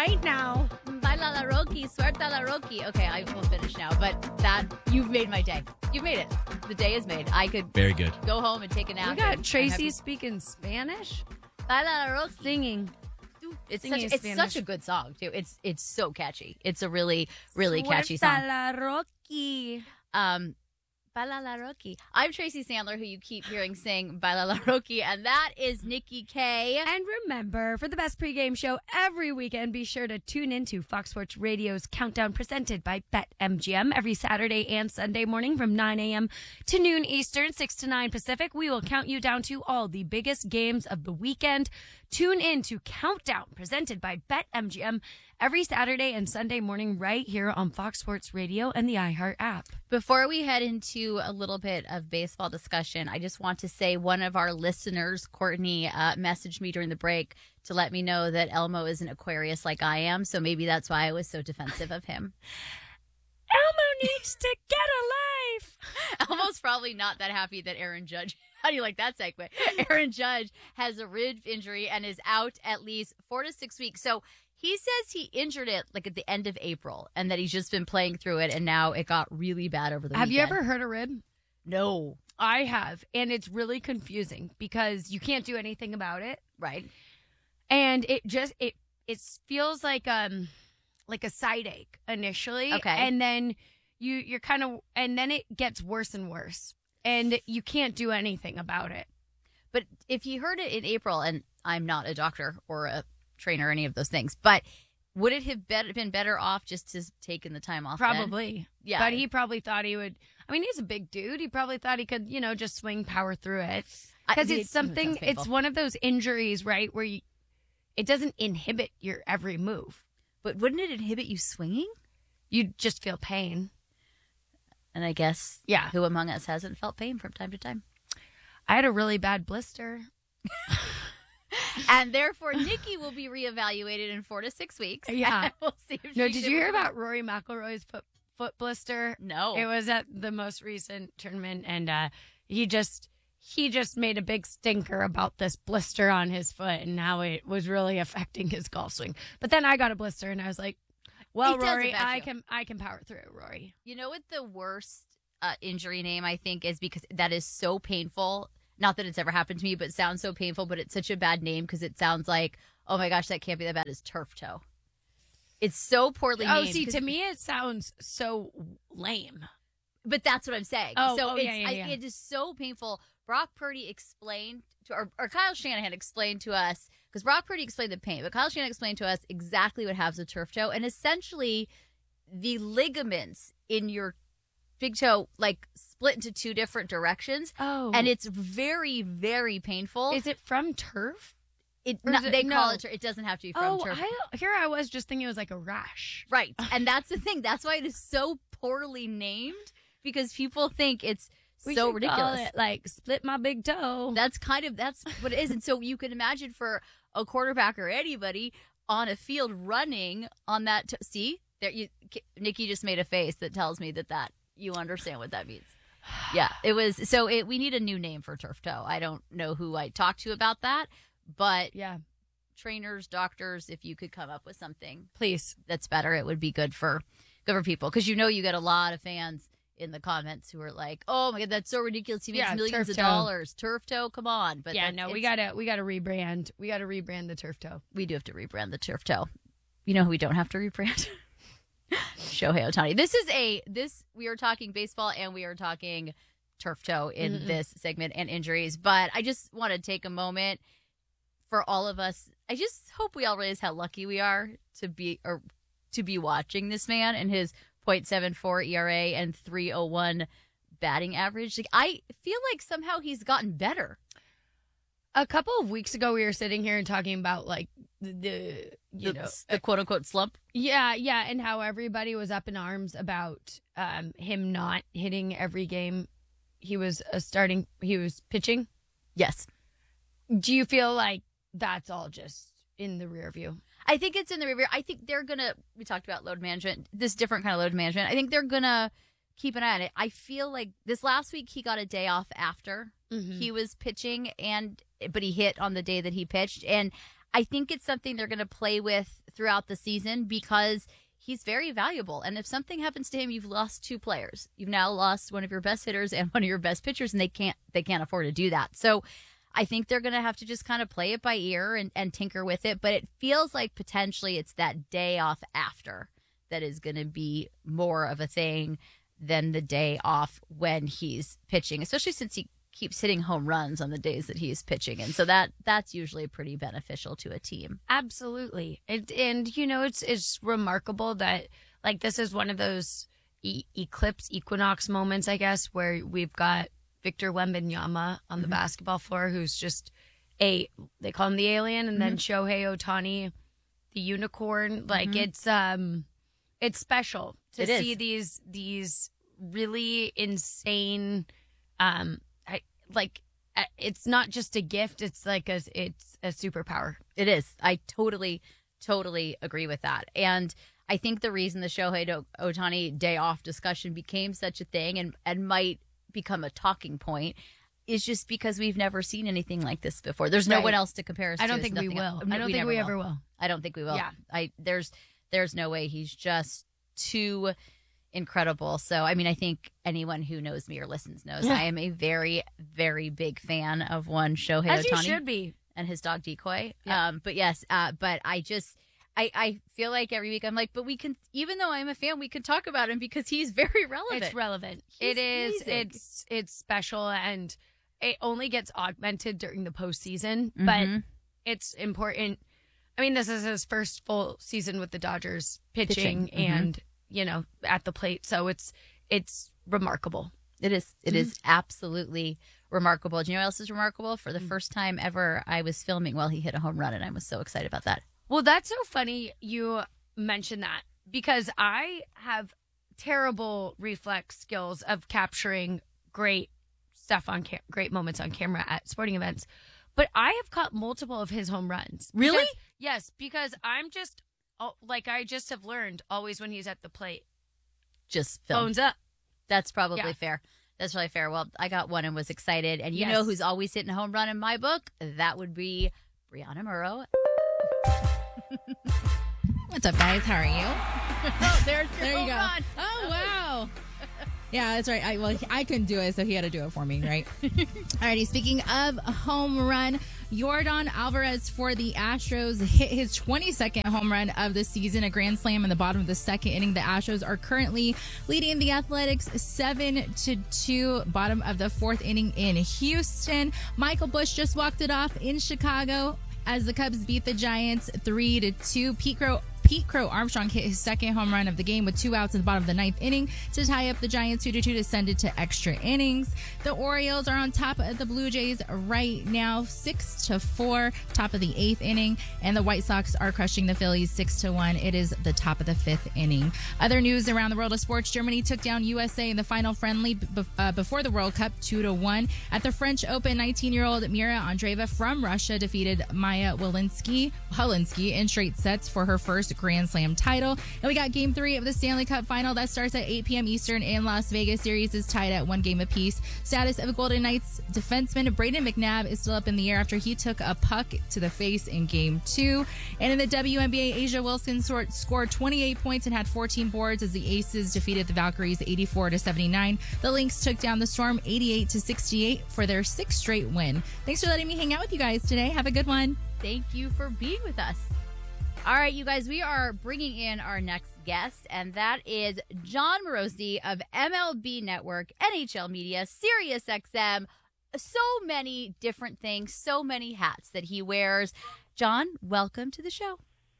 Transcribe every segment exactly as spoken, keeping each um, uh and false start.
right now. Baila la Rocky, suelta la Rocky. Okay, I will finish now, but that, you've made my day. You've made it. The day is made. I could Very good. go home and take a nap. We got and- Tracy and speaking Spanish, have- Baila la Rocky. singing. It's Singing such, in it's such Spanish. a good song, too. It's it's so catchy. It's a really, really catchy Suelta song. la Rocky. Um, Baila la Rocky. I'm Tracy Sandler, who you keep hearing sing Baila la Rocky, and that is Nikki K. And remember, for the best pregame show every weekend, be sure to tune into Fox Sports Radio's Countdown presented by BetMGM every Saturday and Sunday morning from nine a.m. to noon Eastern, six to nine Pacific. We will count you down to all the biggest games of the weekend. Tune in to Countdown presented by BetMGM every Saturday and Sunday morning right here on Fox Sports Radio and the iHeart app. Before we head into a little bit of baseball discussion, I just want to say one of our listeners, Courtney, uh, messaged me during the break to let me know that Elmo is an Aquarius like I am, so maybe that's why I was so defensive of him. Elmo needs to get a life. Elmo's probably not that happy that Aaron Judge, how do you like that segue? Aaron Judge has a rib injury and is out at least four to six weeks. So he says he injured it like at the end of April and that he's just been playing through it and now it got really bad over the Have weekend. you ever heard a rib? No. I have, and it's really confusing because you can't do anything about it, Right. and it just it it feels like um like a side ache initially, Okay. and then you you're kind of and then it gets worse and worse, and you can't do anything about it. But if you heard it in April, and I'm not a doctor or a trainer or any of those things, but would it have bet- been better off just to taken the time off? then? Probably, Yeah. But he probably thought he would. I mean, he's a big dude. He probably thought he could, you know, just swing power through it I- because it- it's it something. sounds painful. It's one of those injuries, right, where you, it doesn't inhibit your every move. But wouldn't it inhibit you swinging? You just feel pain. And I guess Yeah. who among us hasn't felt pain from time to time? I had a really bad blister. And therefore, Nikki will be reevaluated in four to six weeks. Yeah. And we'll see if No, she did should you hear recover. about Rory McIlroy's foot foot blister? No. It was at the most recent tournament, and uh, he just he just made a big stinker about this blister on his foot and how it was really affecting his golf swing. But then I got a blister, and I was like, "Well, It does Rory, affect I you. can I can power through, Rory." You know what the worst uh, injury name I think is, because that is so painful. Not that it's ever happened to me, but it sounds so painful. But it's such a bad name because it sounds like, oh my gosh, that can't be that bad. Is turf toe. It's so poorly Oh, named. see, 'cause- to me it sounds so lame. But that's what I'm saying. Oh, so oh, it's, yeah, yeah, I, yeah. it is so painful. Brock Purdy explained to, or, or Kyle Shanahan explained to us, because Brock Purdy explained the pain, but Kyle Shanahan explained to us exactly what happens with turf toe, and essentially the ligaments in your big toe like split into two different directions, Oh, and it's very, very painful. is it from turf? it, or not, is it- they call no. it. tur- It doesn't have to be from Oh, turf. I, here I was just thinking it was like a rash. Right. And that's the thing. That's why it is so poorly named, because people think it's We so should ridiculous. call it, like, split my big toe. That's kind of, that's what it is. And so you can imagine for a quarterback or anybody on a field running on that. T- see, there you, Nikki just made a face that tells me that that you understand what that means. Yeah, it was. So it, we need a new name for turf toe. I don't know who I talked to about that, but yeah, trainers, doctors, if you could come up with something please. that's better, it would be good for good for people, because you know you get a lot of fans in the comments who are like, "Oh my god, that's so ridiculous! He makes Yeah, millions turf of toe. dollars. Turf toe, come on!" But Yeah, that's- no, we it's- gotta we gotta rebrand. We gotta rebrand the turf toe. we do have to rebrand the turf toe. You know who we don't have to rebrand? Shohei Ohtani. This is a this we are talking baseball and we are talking turf toe in Mm-mm. this segment and injuries. But I just want to take a moment for all of us. I just hope we all realize how lucky we are to be or to be watching this man and his point seven four E R A and three oh one batting average. Like, I feel like somehow he's gotten better. A couple of weeks ago, we were sitting here and talking about like the, the you the, know the quote unquote slump. yeah yeah and how everybody was up in arms about um, him not hitting every game. He was a starting. He was pitching. Yes. Do you feel like that's all just in the rear view? I think it's in the rear. I think they're going to, we talked about load management, this different kind of load management. I think they're going to keep an eye on it. I feel like this last week he got a day off after Mm-hmm. he was pitching, and but he hit on the day that he pitched. And I think it's something they're going to play with throughout the season because he's very valuable. And if something happens to him, you've lost two players. You've now lost one of your best hitters and one of your best pitchers, and they can't they can't afford to do that. So I think they're going to have to just kind of play it by ear and, and tinker with it. But it feels like potentially it's that day off after that is going to be more of a thing than the day off when he's pitching, especially since he keeps hitting home runs on the days that he's pitching. And so that that's usually pretty beneficial to a team. Absolutely. It, and, you know, it's it's remarkable that, like, this is one of those e- eclipse, equinox moments, I guess, where we've got Victor Wembanyama on the mm-hmm. basketball floor, who's just a, they call him the alien, and mm-hmm. then Shohei Ohtani, the unicorn. Like, mm-hmm. it's um, it's special to it see is. these these really insane, um, I, like, it's not just a gift, it's like a, it's a superpower. It is. I totally, totally agree with that. And I think the reason the Shohei Ohtani day off discussion became such a thing and, and might become a talking point is just because we've never seen anything like this before. There's no right. one else to compare us I to. don't think we will. Else. I don't we think we will. ever will. I don't think we will. Yeah. I there's there's no way. He's just too incredible. So, I mean, I think anyone who knows me or listens knows yeah. I am a very, very big fan of one Shohei As Ohtani. you should be. And his dog Decoy. Yeah. Um, but yes, uh, but I just, I, I feel like every week I'm like, but we can, even though I'm a fan, we can talk about him because he's very relevant. It's relevant. He's it is. amazing. It's it's special, and it only gets augmented during the postseason. Mm-hmm. But it's important. I mean, this is his first full season with the Dodgers pitching, Pitching. Mm-hmm. and you know, at the plate. So it's it's remarkable. It is. It Mm-hmm. is absolutely remarkable. Do you know what else is remarkable? For the Mm-hmm. first time ever, I was filming while he hit a home run, and I was so excited about that. Well, that's so funny you mentioned that, because I have terrible reflex skills of capturing great stuff on cam- great moments on camera at sporting events. But I have caught multiple of his home runs. Really? Because, yes, because I'm just, oh, like, I just have learned always when he's at the plate. Just film. Phones up. That's probably Yeah. fair. That's really fair. Well, I got one and was excited. And you Yes. know who's always hitting a home run in my book? That would be Brianna Murrow. What's up, guys? How are you? Oh, there's your There you home go. run. Oh, wow. Yeah, that's right. I well, I couldn't do it, so he had to do it for me, right? Alrighty, speaking of home run, Yordan Alvarez for the Astros hit his twenty-second home run of the season, a grand slam in the bottom of the second inning. The Astros are currently leading the Athletics seven to two, bottom of the fourth inning in Houston. Michael Busch just walked it off in Chicago as the Cubs beat the Giants three to two. Pete Crow Pete Crow Armstrong hit his second home run of the game with two outs in the bottom of the ninth inning to tie up the Giants two to two to send it to extra innings. The Orioles are on top of the Blue Jays right now, six to four, top of the eighth inning, and the White Sox are crushing the Phillies six to one. It is the top of the fifth inning. Other news around the world of sports: Germany took down U S A in the final friendly b- uh, before the World Cup, two to one. At the French Open, nineteen-year-old Mira Andreeva from Russia defeated Maya Walensky Walensky in straight sets for her first Grand Slam title. And we got game three of the Stanley Cup final that starts at eight p.m. Eastern in Las Vegas. Series is tied at one game apiece. Status of Golden Knights defenseman Braden McNabb is still up in the air after he took a puck to the face in game two. And in the W N B A, Asia Wilson sort, scored twenty-eight points and had fourteen boards as the Aces defeated the Valkyries eighty-four to seventy-nine. The Lynx took down the Storm eighty-eight to sixty-eight for their sixth straight win. Thanks for letting me hang out with you guys today. Have a good one. Thank you for being with us. All right, you guys, we are bringing in our next guest, and that is Jon Morosi of M L B Network, N H L Media, Sirius X M, so many different things, so many hats that he wears. Jon, welcome to the show.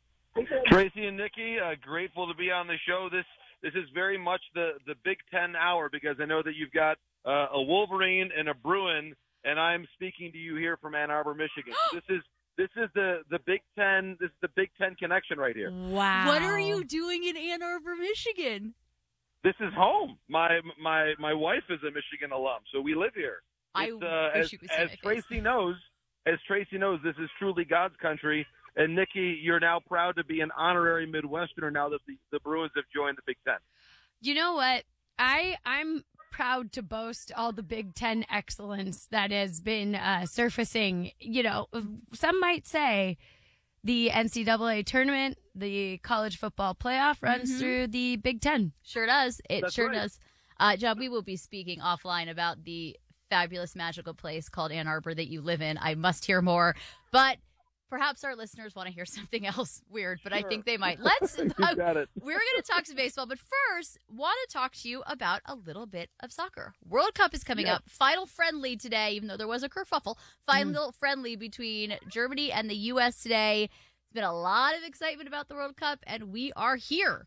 Tracy and Nikki, uh, grateful to be on the show. This this is very much the, the Big Ten hour because I know that you've got uh, a Wolverine and a Bruin, and I'm speaking to you here from Ann Arbor, Michigan. This is This is the, the Big Ten. This is the Big Ten connection right here. Wow. What are you doing in Ann Arbor, Michigan? This is home. My my my wife is a Michigan alum, so we live here. I It's, uh, wish as, you could see as my face. Tracy knows, as Tracy knows, this is truly God's country. And Nikki, you're now proud to be an honorary Midwesterner now that the, the Bruins have joined the Big Ten. You know what? I I'm proud to boast all the Big Ten excellence that has been uh, surfacing. You know, some might say the N C double A tournament, the college football playoff runs Mhm. through the Big Ten. Sure does. It That's sure right. does. Uh, John, we will be speaking offline about the fabulous, magical place called Ann Arbor that you live in. I must hear more. But perhaps our listeners want to hear something else weird, but I Sure. think they might. Let's. You got it. We're going to talk some baseball, but first, want to talk to you about a little bit of soccer. World Cup is coming Yes. up. Final friendly today, even though there was a kerfuffle. Final friendly between Germany and the U S today. There's been a lot of excitement about the World Cup, and we are here.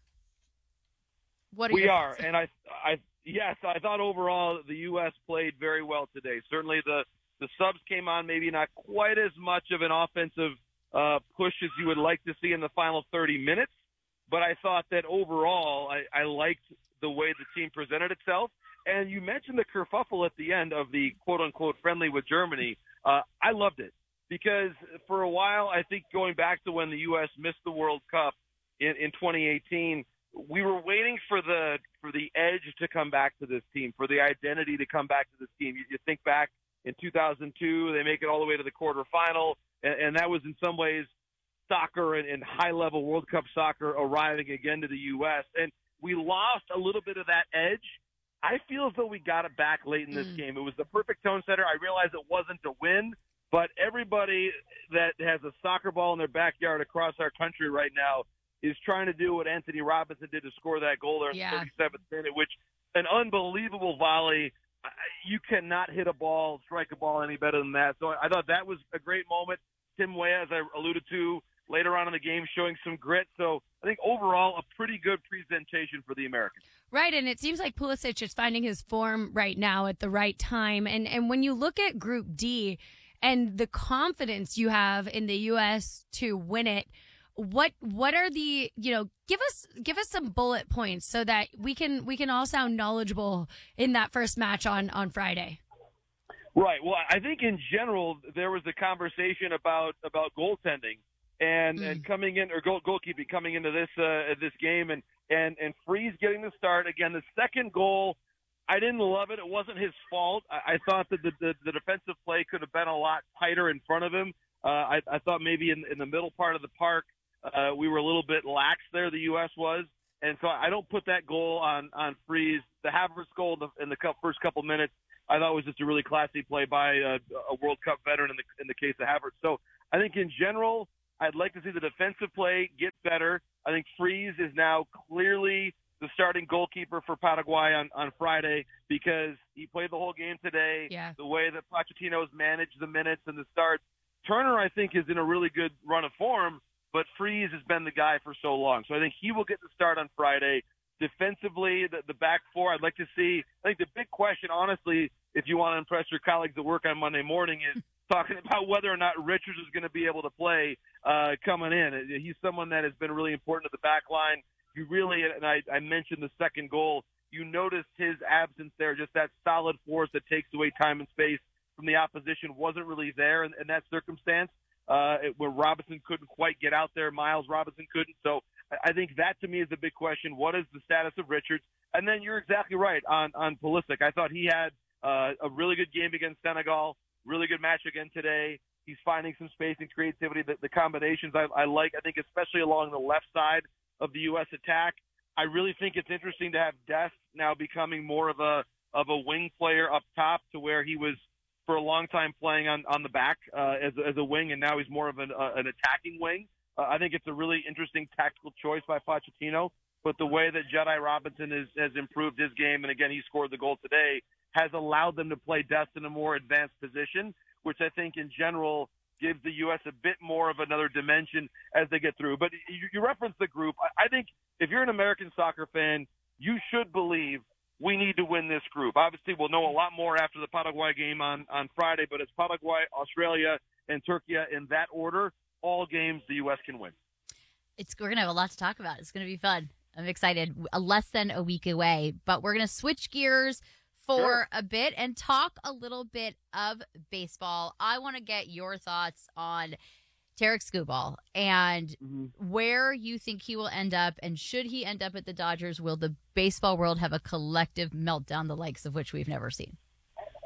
What are We your are, thoughts? and I, I, yes, I thought overall the U S played very well today. Certainly, the the subs came on, maybe not quite as much of an offensive uh, push as you would like to see in the final thirty minutes, but I thought that overall, I, I liked the way the team presented itself. And you mentioned the kerfuffle at the end of the quote unquote friendly with Germany. Uh, I loved it because for a while, I think going back to when the U S missed the World Cup in, in twenty eighteen. We were waiting for the for the edge to come back to this team, for the identity to come back to this team. You, you think back in two thousand two, they make it all the way to the quarterfinal, and, and that was in some ways soccer and, and high-level World Cup soccer arriving again to the U S. And we lost a little bit of that edge. I feel as though we got it back late in this Mm. game. It was the perfect tone setter. I realize it wasn't to win, but everybody that has a soccer ball in their backyard across our country right now is trying to do what Anthony Robinson did to score that goal there in Yeah. the thirty-seventh minute, which an unbelievable volley. I- You cannot hit a ball, strike a ball any better than that. So I thought that was a great moment. Tim Weah, as I alluded to later on in the game, showing some grit. So I think overall a pretty good presentation for the Americans. Right, and it seems like Pulisic is finding his form right now at the right time. And and when you look at Group D and the confidence you have in the U S to win it, what what are the, you know, give us give us some bullet points so that we can we can all sound knowledgeable in that first match on on Friday. Right. Well, I think in general there was a conversation about about goaltending and Mm. and coming in or goal, goalkeeping coming into this uh, this game and and and Freeze getting the start again. The second goal, I didn't love it. It wasn't his fault. I, I thought that the, the the defensive play could have been a lot tighter in front of him. Uh, I, I thought maybe in in the middle part of the park uh, we were a little bit lax there. The U S was. And so I don't put that goal on, on Freeze. The Havertz goal in the, in the cou- first couple minutes, I thought was just a really classy play by a, a World Cup veteran in the in the case of Havertz. So I think in general, I'd like to see the defensive play get better. I think Freeze is now clearly the starting goalkeeper for Paraguay on, on Friday because he played the whole game today. Yeah. The way that Pochettino's managed the minutes and the starts. Turner, I think, is in a really good run of form, but Freeze has been the guy for so long. So I think he will get the start on Friday. Defensively, the, the back four, I'd like to see. I think the big question, honestly, if you want to impress your colleagues at work on Monday morning, is talking about whether or not Richards is going to be able to play uh, coming in. He's someone that has been really important to the back line. You really, and I, I mentioned the second goal, you noticed his absence there, just that solid force that takes away time and space from the opposition wasn't really there in, in that circumstance. Uh, it, where Robinson couldn't quite get out there, Miles Robinson couldn't. So I, I think that to me is the big question. What is the status of Richards? And then you're exactly right on, on Pulisic. I thought he had uh, a really good game against Senegal, really good match again today. He's finding some space and creativity. The, the combinations I, I like, I think especially along the left side of the U S attack. I really think it's interesting to have Dest now becoming more of a of a wing player up top to where he was for a long time playing on, on the back uh, as, as a wing, and now he's more of an, uh, an attacking wing. Uh, I think it's a really interesting tactical choice by Pochettino, but the way that Jedi Robinson is, has improved his game, and again, he scored the goal today, has allowed them to play Dest in a more advanced position, which I think in general gives the U S a bit more of another dimension as they get through. But you, you referenced the group. I, I think if you're an American soccer fan, you should believe we need to win this group. Obviously, we'll know a lot more after the Paraguay game on, on Friday, but it's Paraguay, Australia, and Turkey in that order. All games the U S can win. It's we're gonna have a lot to talk about. It's gonna be fun. I'm excited. A less than a week away, but we're gonna switch gears for Sure. a bit and talk a little bit of baseball. I want to get your thoughts on Tarek Skubal and Mm-hmm. where you think he will end up, and should he end up at the Dodgers, will the baseball world have a collective meltdown the likes of which we've never seen?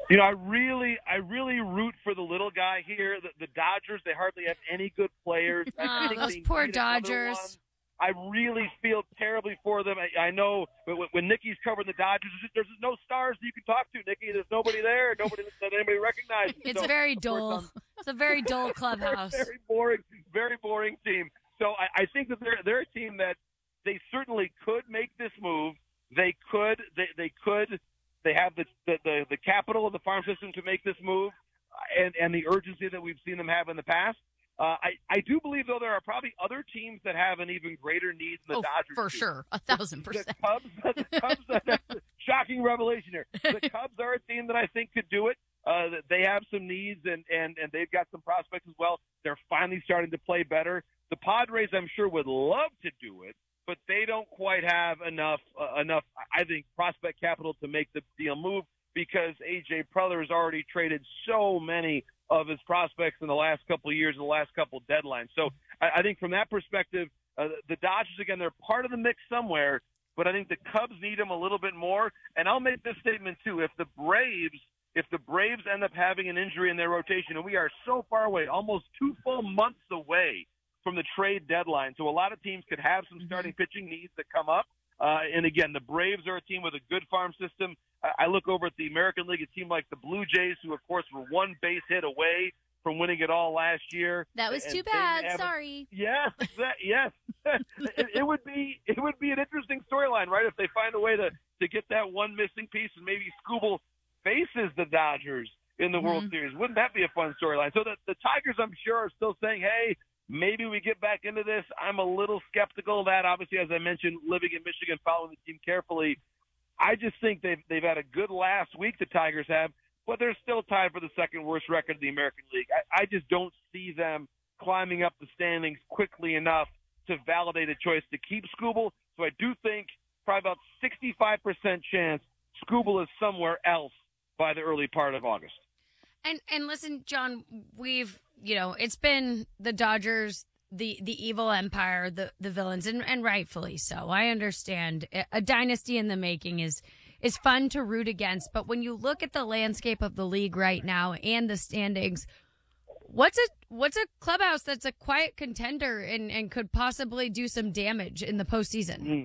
You know, I really, I really root for the little guy here. The, the Dodgers, they hardly have any good players. I Oh, think those they poor need another Dodgers. one. I really feel terribly for them. I, I know when, when Nikki's covering the Dodgers, there's just, there's just no stars that you can talk to, Nikki. There's nobody there. Nobody that anybody recognizes. It's So, very of course, dull. I'm- It's a very dull clubhouse. Very, very boring, very boring team. So I, I think that they're they're a team that they certainly could make this move. They could. They they could. They have the the the, the capital of the farm system to make this move, and and the urgency that we've seen them have in the past. Uh, I I do believe though there are probably other teams that have an even greater need than the Oh, Dodgers. for do. sure. A thousand The percent. Cubs, the Cubs, that's a shocking revelation here. The Cubs are a team that I think could do it. Uh, they have some needs, and, and, and they've got some prospects as well. They're finally starting to play better. The Padres, I'm sure, would love to do it, but they don't quite have enough, uh, enough, I think, prospect capital to make the deal move because A J Preller has already traded so many of his prospects in the last couple of years, in the last couple of deadlines. So I, I think from that perspective, uh, the Dodgers, again, they're part of the mix somewhere, but I think the Cubs need them a little bit more. And I'll make this statement, too. If the Braves if the Braves end up having an injury in their rotation, and we are so far away, almost two full months away from the trade deadline, so a lot of teams could have some starting pitching needs that come up. Uh, and, again, the Braves are a team with a good farm system. I, I look over at the American League, a team like the Blue Jays, who, of course, were one base hit away from winning it all last year. That was And too they bad. haven't- Sorry. Yes, that, yes. it, it would be it would be an interesting storyline, right? If they find a way to, to get that one missing piece and maybe Skubal faces the Dodgers in the World Mhm. Series. Wouldn't that be a fun storyline? So the, the Tigers, I'm sure, are still saying, hey, maybe we get back into this. I'm a little skeptical of that. Obviously, as I mentioned, living in Michigan, following the team carefully, I just think they've, they've had a good last week, the Tigers have, but they're still tied for the second worst record in the American League. I, I just don't see them climbing up the standings quickly enough to validate a choice to keep Skubal. So I do think probably about sixty-five percent chance Skubal is somewhere else by the early part of August. And and listen, John, we've you know it's been the Dodgers, the the evil empire, the the villains, and and rightfully so. I understand a dynasty in the making is is fun to root against, but when you look at the landscape of the league right now and the standings, what's a what's a clubhouse that's a quiet contender and and could possibly do some damage in the postseason? Mm.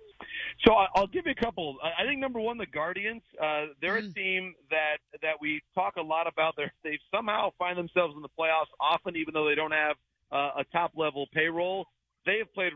So I- I'll give you a couple. I I think number one, the Guardians. Uh, they're Mm. a team that that we talk a lot about. They're, they somehow find themselves in the playoffs often, even though they don't have uh, a top level payroll. They have played